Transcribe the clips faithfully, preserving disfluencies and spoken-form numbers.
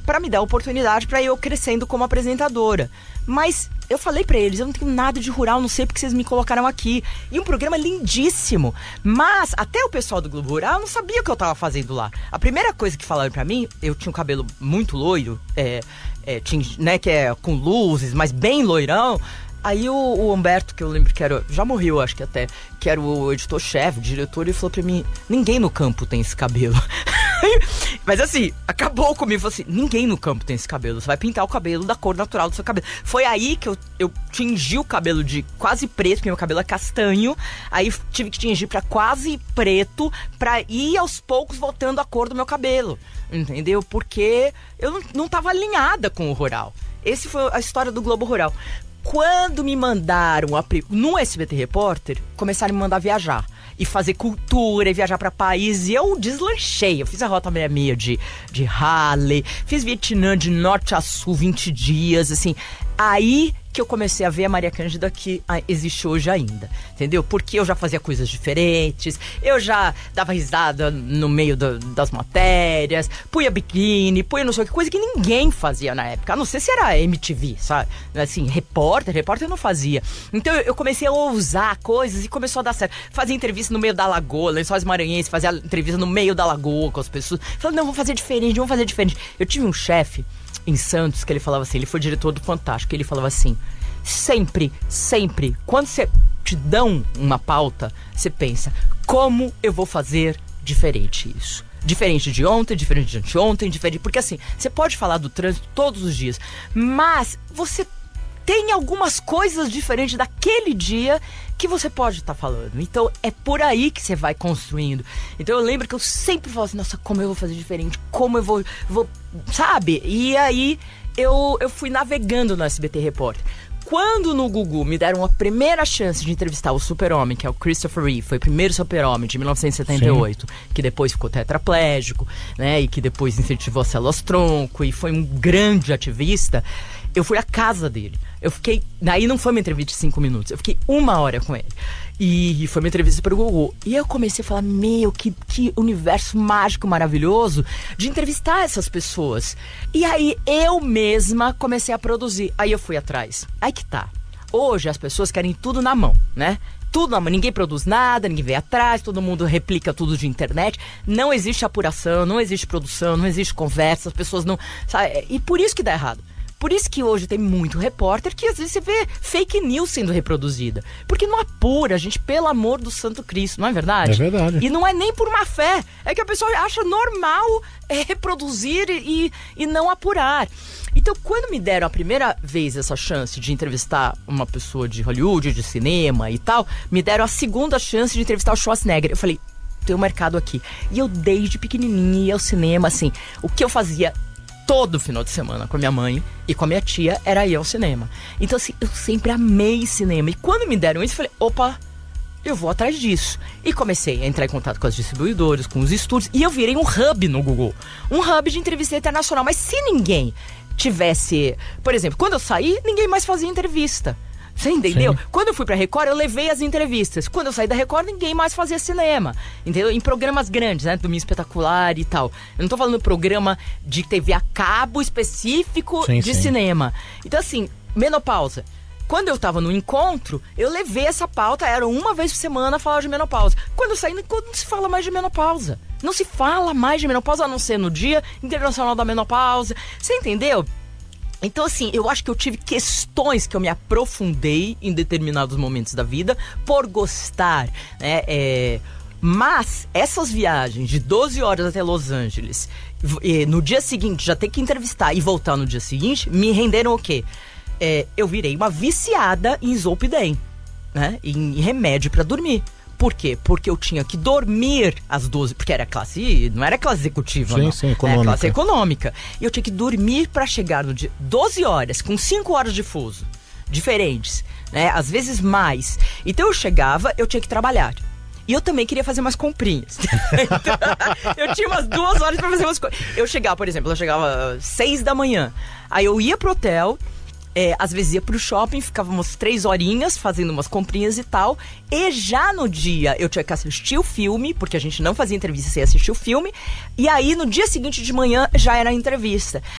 pra me dar oportunidade pra eu crescendo como apresentadora. Mas eu falei pra eles, eu não tenho nada de rural, não sei porque vocês me colocaram aqui. E um programa lindíssimo. Mas até o pessoal do Globo Rural não sabia o que eu tava fazendo lá. A primeira coisa que falaram pra mim, eu tinha um cabelo muito loiro, é, é, tinha, né, que é com luzes, mas bem loirão. Aí o, o Humberto, que eu lembro que era, já morreu acho que até, que era o editor-chefe, o diretor, ele falou pra mim, ninguém no campo tem esse cabelo. Mas assim, acabou comigo, falou assim, ninguém no campo tem esse cabelo, você vai pintar o cabelo da cor natural do seu cabelo. Foi aí que eu, eu tingi o cabelo de quase preto, porque meu cabelo é castanho, aí tive que tingir pra quase preto, pra ir aos poucos voltando a cor do meu cabelo, entendeu? Porque eu não, não tava alinhada com o rural. Essa foi a história do Globo Rural. Quando me mandaram a, no S B T Repórter, começaram a me mandar viajar e fazer cultura e viajar pra país, e eu deslanchei. Eu fiz a Rota sessenta e seis de, de Harley, fiz Vietnã de norte a sul, vinte dias, assim. Aí que eu comecei a ver a Maria Cândida que ah, existe hoje ainda, entendeu? Porque eu já fazia coisas diferentes, eu já dava risada no meio do, das matérias, punha biquíni, punha não sei o que, coisa que ninguém fazia na época, a não ser se era M T V, sabe? Assim, repórter, repórter eu não fazia. Então eu, eu comecei a ousar coisas e começou a dar certo. Fazia entrevista no meio da lagoa, Lençóis Maranhenses, fazia entrevista no meio da lagoa com as pessoas. Falei, não, vou fazer diferente, vamos fazer diferente. Eu tive um chefe em Santos, que ele falava assim, ele foi diretor do Fantástico, ele falava assim, sempre, sempre, quando você te dão uma pauta, você pensa, como eu vou fazer diferente isso? Diferente de ontem, diferente de anteontem, diferente, porque assim, você pode falar do trânsito todos os dias, mas você tem algumas coisas diferentes daquele dia que você pode estar tá falando. Então é por aí que você vai construindo. Então eu lembro que eu sempre falo assim, nossa, como eu vou fazer diferente, como eu vou, vou sabe? E aí eu, eu fui navegando no S B T Repórter. Quando no Gugu me deram a primeira chance de entrevistar o super-homem, que é o Christopher Reeve, foi o primeiro super-homem de mil novecentos e setenta e oito, sim, que depois ficou tetraplégico, né, e que depois incentivou as células-tronco e foi um grande ativista, eu fui à casa dele. Eu fiquei... Daí não foi uma entrevista de cinco minutos, eu fiquei uma hora com ele. E foi uma entrevista para o Gugu. E eu comecei a falar, meu, que, que universo mágico, maravilhoso de entrevistar essas pessoas. E aí eu mesma comecei a produzir. Aí eu fui atrás. Aí que tá. Hoje as pessoas querem tudo na mão, né? Tudo na mão. Ninguém produz nada, ninguém vem atrás, todo mundo replica tudo de internet. Não existe apuração, não existe produção, não existe conversa, as pessoas não... Sabe? E por isso que dá errado. Por isso que hoje tem muito repórter que às vezes você vê fake news sendo reproduzida. Porque não apura, gente, pelo amor do Santo Cristo, não é verdade? É verdade. E não é nem por má fé, é que a pessoa acha normal é, reproduzir e, e não apurar. Então, quando me deram a primeira vez essa chance de entrevistar uma pessoa de Hollywood, de cinema e tal, me deram a segunda chance de entrevistar o Schwarzenegger. Eu falei, tem um mercado aqui. E eu desde pequenininha ia ao cinema, assim, o que eu fazia todo final de semana com a minha mãe e com a minha tia era ir ao cinema. Então assim, eu sempre amei cinema. E quando me deram isso, eu falei, opa, eu vou atrás disso. E comecei a entrar em contato com as distribuidoras, com os estúdios, e eu virei um hub no Google. Um hub de entrevista internacional. Mas se ninguém tivesse... Por exemplo, quando eu saí, ninguém mais fazia entrevista. Você entendeu? Sim. Quando eu fui pra Record, eu levei as entrevistas. Quando eu saí da Record, ninguém mais fazia cinema. Entendeu? Em programas grandes, né? Domingo Espetacular e tal. Eu não tô falando programa de T V a cabo específico, sim, de sim. cinema. Então, assim, menopausa. Quando eu tava no encontro, eu levei essa pauta, era uma vez por semana falar de menopausa. Quando eu saí, não se fala mais de menopausa. Não se fala mais de menopausa, a não ser no Dia Internacional da Menopausa. Você entendeu? Então, assim, eu acho que eu tive questões que eu me aprofundei em determinados momentos da vida por gostar, né? É... Mas essas viagens de doze horas até Los Angeles, e no dia seguinte já ter que entrevistar e voltar no dia seguinte, me renderam o quê? É, eu virei uma viciada em Zolpidem, né? Em remédio pra dormir. Por quê? Porque eu tinha que dormir às doze, porque era classe, não era classe executiva, sim, não. Sim, econômica. Era classe econômica. E eu tinha que dormir para chegar no dia doze horas, com cinco horas de fuso, diferentes, né? Às vezes mais. Então eu chegava, eu tinha que trabalhar. E eu também queria fazer umas comprinhas. Então, eu tinha umas duas horas para fazer umas coisas. Eu chegava, por exemplo, eu chegava seis da manhã. Aí eu ia pro hotel... É, às vezes ia pro shopping, ficávamos três horinhas fazendo umas comprinhas e tal. E já no dia eu tinha que assistir o filme, porque a gente não fazia entrevista sem assistir o filme. E aí no dia seguinte de manhã já era a entrevista.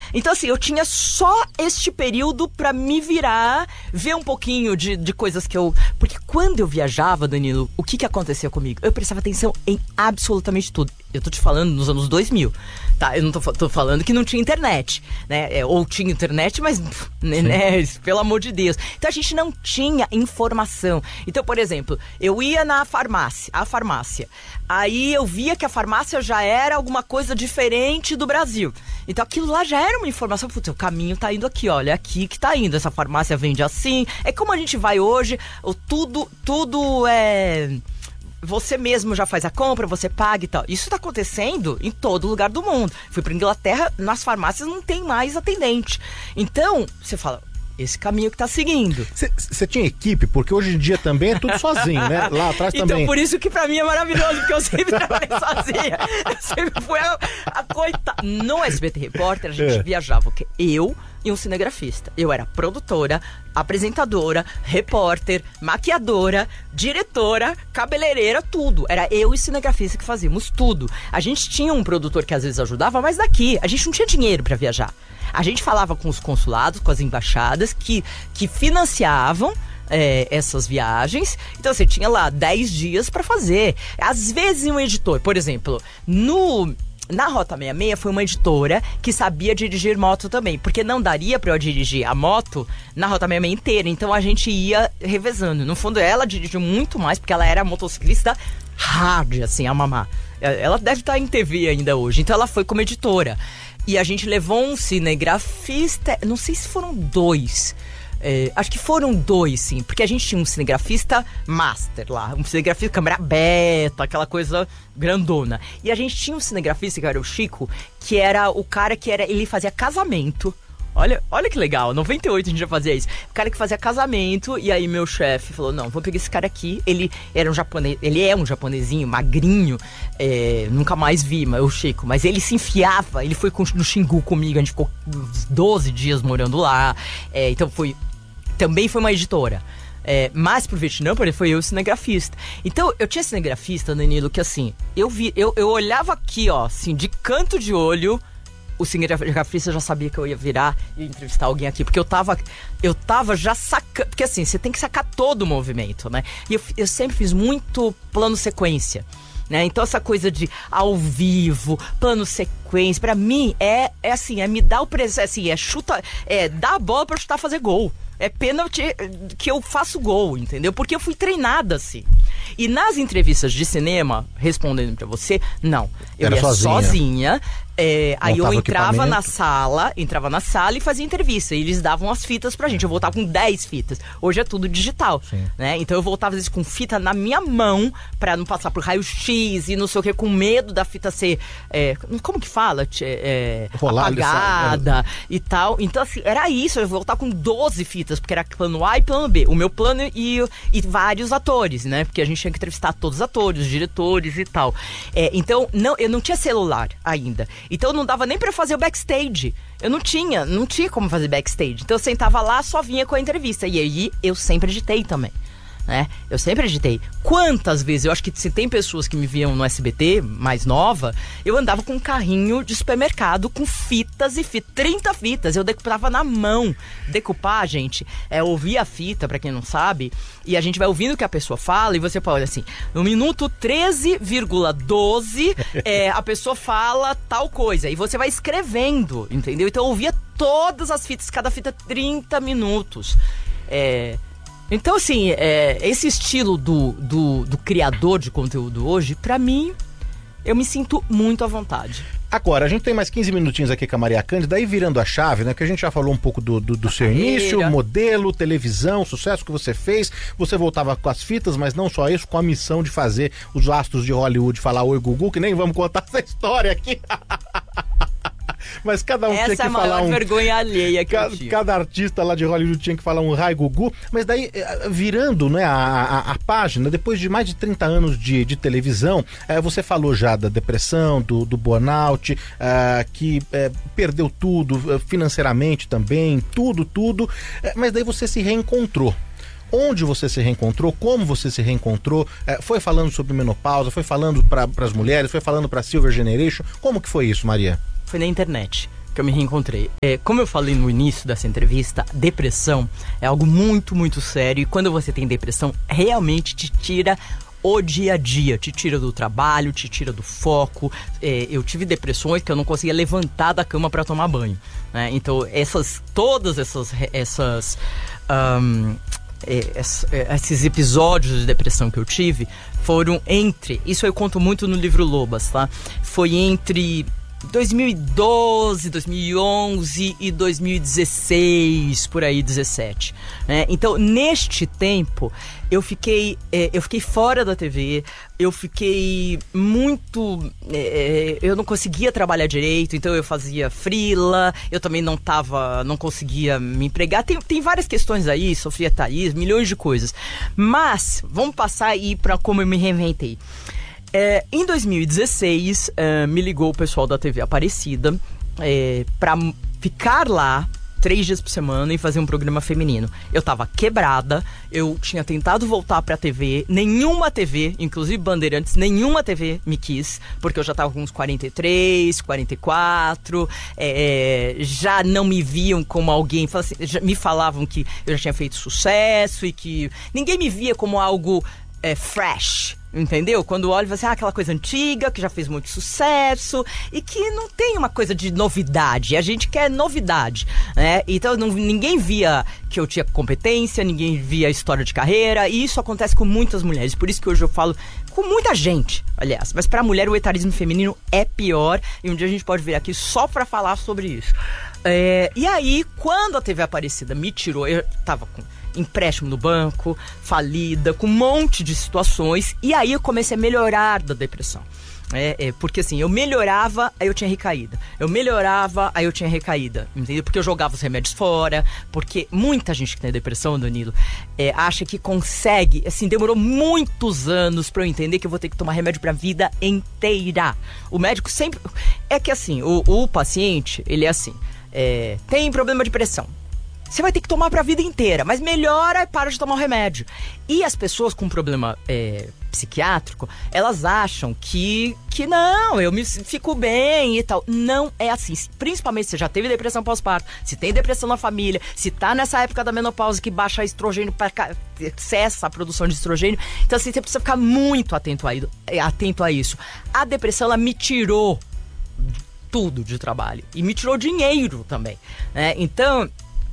Então, assim, eu tinha só este período pra me virar, ver um pouquinho de, de coisas que eu... Porque quando eu viajava, Danilo, o que que acontecia comigo? Eu prestava atenção em absolutamente tudo. Eu tô te falando nos anos dois mil, tá? Eu não tô, tô falando que não tinha internet, né? É, ou tinha internet, mas, né, né, pelo amor de Deus. Então a gente não tinha informação. Então, por exemplo, eu ia na farmácia, a farmácia. Aí eu via que a farmácia já era alguma coisa diferente do Brasil. Então aquilo lá já era uma informação. Putz, o caminho tá indo aqui, olha, é aqui que tá indo. Essa farmácia vende assim. É como a gente vai hoje, o tudo, tudo é... Você mesmo já faz a compra, você paga e tal. Isso tá acontecendo em todo lugar do mundo. Fui pra Inglaterra, nas farmácias não tem mais atendente. Então, você fala, esse caminho que tá seguindo. Você tinha equipe? Porque hoje em dia também é tudo sozinho, né? Lá atrás então, também. Então, por isso que pra mim é maravilhoso, porque eu sempre trabalhei sozinha. Eu sempre fui a, a coitada. No S B T Repórter, a gente é. viajava o quê? Eu e um cinegrafista. Eu era produtora, apresentadora, repórter, maquiadora, diretora, cabeleireira, tudo. Era eu e cinegrafista que fazíamos tudo. A gente tinha um produtor que às vezes ajudava, mas daqui, a gente não tinha dinheiro pra viajar. A gente falava com os consulados, com as embaixadas que, que financiavam É, essas viagens. Então você tinha lá dez dias pra fazer. Às vezes um editor, por exemplo, no... Na Rota sessenta e seis foi uma editora que sabia dirigir moto também, porque não daria pra eu dirigir a moto na Rota sessenta e seis inteira, então a gente ia revezando. No fundo, ela dirigiu muito mais, porque ela era motociclista hard, assim, a mamá. Ela deve estar em T V ainda hoje, então ela foi como editora. E a gente levou um cinegrafista, não sei se foram dois... É, acho que foram dois, sim, porque a gente tinha um cinegrafista master lá, um cinegrafista câmera beta, aquela coisa grandona. E a gente tinha um cinegrafista, que era o Chico, que era o cara que era, ele fazia casamento. Olha, olha que legal, noventa e oito a gente já fazia isso. O cara que fazia casamento, e aí meu chefe falou, não, vou pegar esse cara aqui. Ele era um japonês, ele é um japonesinho, magrinho, é, nunca mais vi, mas o Chico. Mas ele se enfiava, ele foi no Xingu comigo, a gente ficou uns doze dias morando lá. É, então foi, também foi uma editora. É, mas pro Vietnã, por exemplo, foi eu cinegrafista. Então, eu tinha cinegrafista, Danilo, que assim, eu vi, eu, eu olhava aqui, ó, assim, de canto de olho, o cinegrafista já sabia que eu ia virar e entrevistar alguém aqui, porque eu tava, eu tava já sacando, porque assim, você tem que sacar todo o movimento, né? E eu, eu sempre fiz muito plano sequência, né? Então essa coisa de ao vivo, plano sequência, pra mim é, é assim, é me dar o presente, assim, é chuta, é dar a bola pra chutar, fazer gol. É pênalti que eu faço gol, entendeu? Porque eu fui treinada assim. E nas entrevistas de cinema, respondendo pra você, não. Eu Era ia sozinha. sozinha é, aí eu entrava na sala, entrava na sala e fazia entrevista. E eles davam as fitas pra gente. Eu voltava com dez fitas. Hoje é tudo digital, né? Então eu voltava às vezes com fita na minha mão pra não passar por raio-x e não sei o que, com medo da fita ser... É, como que fala? É, Rolar, apagada e tal. Então assim, era isso. Eu voltava com doze fitas, porque era plano A e plano B. O meu plano e, e vários atores, né? Porque a gente tinha que entrevistar todos os atores, os diretores e tal. É, então, não, eu não tinha celular ainda. Então não dava nem pra fazer o backstage. Eu não tinha, não tinha como fazer backstage. Então eu sentava lá, só vinha com a entrevista. E aí eu sempre editei também, né? Eu sempre editei. Quantas vezes, eu acho que se tem pessoas que me viam no S B T, mais nova, eu andava com um carrinho de supermercado com fitas e fitas, trinta fitas, eu decupava na mão. Decupar, gente, é ouvir a fita, pra quem não sabe, e a gente vai ouvindo o que a pessoa fala, e você pode, assim, no minuto treze vírgula doze, é, a pessoa fala tal coisa, e você vai escrevendo, entendeu? Então eu ouvia todas as fitas, cada fita trinta minutos. É... Então, assim, é, esse estilo do, do, do criador de conteúdo hoje, pra mim, eu me sinto muito à vontade. Agora, a gente tem mais quinze minutinhos aqui com a Maria Cândida, daí virando a chave, né? Que a gente já falou um pouco do, do, do seu carreira. início, modelo, televisão, sucesso que você fez. Você voltava com as fitas, mas não só isso, com a missão de fazer os astros de Hollywood falar oi, Gugu, que nem vamos contar essa história aqui. Mas cada um Essa tinha que é a falar maior um... vergonha alheia que cada, eu tive. cada artista lá de Hollywood tinha que falar um Rai Gugu. Mas daí, virando, né, a, a, a página, depois de mais de trinta anos de, de televisão, é, você falou já da depressão, do, do burnout, é, que é, perdeu tudo, financeiramente também, tudo, tudo. É, mas daí você se reencontrou. Onde você se reencontrou, como você se reencontrou, é, foi falando sobre menopausa, foi falando para as mulheres, foi falando para Silver Generation, como que foi isso, Maria? Foi na internet. que eu me reencontrei. É, como eu falei no início dessa entrevista, depressão é algo muito, muito sério. E quando você tem depressão, realmente te tira o dia a dia, te tira do trabalho, te tira do foco. É, eu tive depressões que eu não conseguia levantar da cama para tomar banho, né? Então, essas, todas essas... essas um, esses episódios de depressão que eu tive foram entre... Isso eu conto muito no livro Lobas, tá? Foi entre dois mil e doze, dois mil e onze e dois mil e dezesseis, por aí, dezessete, né? Então, neste tempo, eu fiquei, é, eu fiquei fora da T V, eu fiquei muito... É, eu não conseguia trabalhar direito, então eu fazia freela, eu também não tava, não conseguia me empregar. Tem, tem várias questões aí, sofria etarismo, milhões de coisas. Mas, vamos passar aí para como eu me reinventei. É, em dois mil e dezesseis, é, me ligou o pessoal da T V Aparecida é, pra ficar lá três dias por semana e fazer um programa feminino. Eu tava quebrada, eu tinha tentado voltar pra T V, nenhuma T V, inclusive Bandeirantes, nenhuma T V me quis, porque eu já tava com uns quarenta e três, quarenta e quatro, é, já não me viam como alguém, assim, já me falavam que eu já tinha feito sucesso e que ninguém me via como algo é, fresh. Entendeu? Quando olha, você ah, aquela coisa antiga, que já fez muito sucesso e que não tem uma coisa de novidade. A gente quer novidade, né? Então não, ninguém via que eu tinha competência, ninguém via história de carreira, e isso acontece com muitas mulheres. Por isso que hoje eu falo com muita gente, aliás. Mas pra mulher o etarismo feminino é pior, e um dia a gente pode vir aqui só pra falar sobre isso. É, e aí, quando a T V Aparecida me tirou, eu tava com empréstimo no banco, falida, com um monte de situações, e aí eu comecei a melhorar da depressão. É, é, porque assim, eu melhorava, aí eu tinha recaída. Eu melhorava, aí eu tinha recaída, entendeu? Porque eu jogava os remédios fora, porque muita gente que tem depressão, Danilo, é, acha que consegue, assim, demorou muitos anos pra eu entender que eu vou ter que tomar remédio pra vida inteira. O médico sempre... É que assim, o, o paciente, ele é assim, é, tem problema de pressão. Você vai ter que tomar pra vida inteira, mas melhora e para de tomar o remédio. E as pessoas com problema é, psiquiátrico, elas acham que, que não, eu me fico bem e tal. Não é assim. Principalmente se você já teve depressão pós-parto, se tem depressão na família, se tá nessa época da menopausa que baixa estrogênio, pra, cessa a produção de estrogênio. Então assim, você precisa ficar muito atento a, atento a isso. A depressão, ela me tirou tudo de trabalho. E me tirou dinheiro também, né? Então...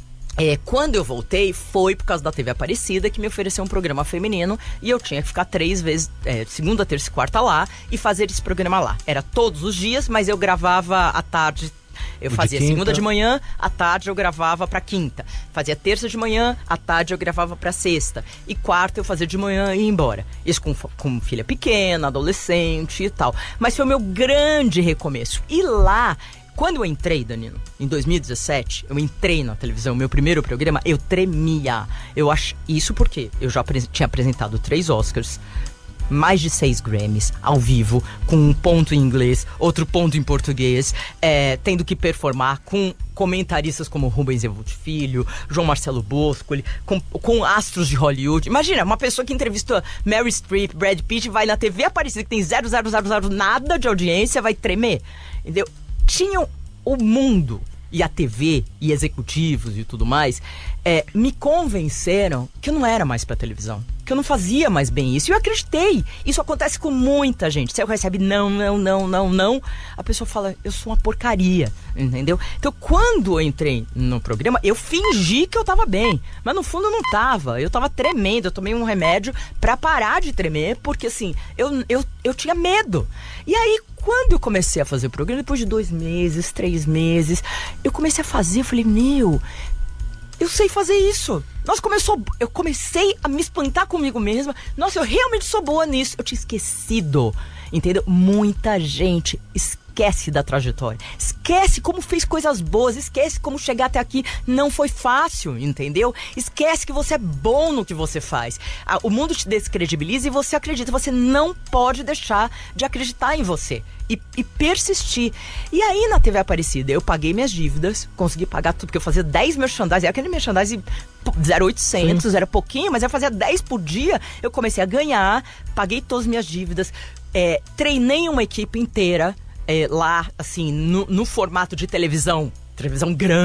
É, quando eu voltei, foi por causa da T V Aparecida que me ofereceu um programa feminino e eu tinha que ficar três vezes, é, segunda, terça e quarta lá e fazer esse programa lá. Era todos os dias, mas eu gravava à tarde. Eu fazia segunda de manhã, à tarde eu gravava pra quinta. Fazia terça de manhã, à tarde eu gravava pra sexta. E quarta eu fazia de manhã e ia embora. Isso com, com filha pequena, adolescente e tal. Mas foi o meu grande recomeço. E lá... Quando eu entrei, Danilo, em dois mil e dezessete, eu entrei na televisão, meu primeiro programa, eu tremia. Eu acho isso porque eu já apres- tinha apresentado três Oscars, mais de seis Grammys, ao vivo, com um ponto em inglês, outro ponto em português, é, tendo que performar com comentaristas como Rubens Evolte Filho, João Marcelo Boscoli, com, com astros de Hollywood. Imagina, uma pessoa que entrevistou Meryl Streep, Brad Pitt, vai na T V Aparecida, que tem zero, zero, zero, zero, nada de audiência, vai tremer, entendeu? Tinham o mundo e a T V e executivos e tudo mais é, me convenceram que eu não era mais pra televisão, que eu não fazia mais bem isso. E eu acreditei. Isso acontece com muita gente. Você recebe não, não, não, não, não. A pessoa fala, eu sou uma porcaria, entendeu? Então, quando eu entrei no programa, eu fingi que eu tava bem. Mas no fundo eu não tava. Eu tava tremendo. Eu tomei um remédio pra parar de tremer, porque assim, eu, eu, eu tinha medo. E aí, quando eu comecei a fazer o programa, depois de dois meses, três meses, eu comecei a fazer, eu falei, meu, eu sei fazer isso. Nossa, começou, eu comecei a me espantar comigo mesma. Nossa, eu realmente sou boa nisso. Eu tinha esquecido, entendeu? Muita gente esquece da trajetória. Esquece como fez coisas boas. Esquece como chegar até aqui não foi fácil, entendeu? Esquece que você é bom no que você faz. O mundo te descredibiliza e você acredita. Você não pode deixar de acreditar em você. E, e persistir. E aí na T V Aparecida eu paguei minhas dívidas, consegui pagar tudo, porque eu fazia dez merchandising, aquele merchandising zero oitocentos, era pouquinho, mas eu fazia dez por dia, eu comecei a ganhar, paguei todas as minhas dívidas, é, treinei uma equipe inteira, é, lá, assim, no, no formato de televisão, televisão grande.